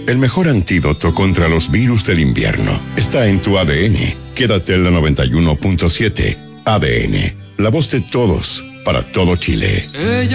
El mejor antídoto contra los virus del invierno está en tu ADN. Quédate en la 91.7. ADN, la voz de todos, para todo Chile.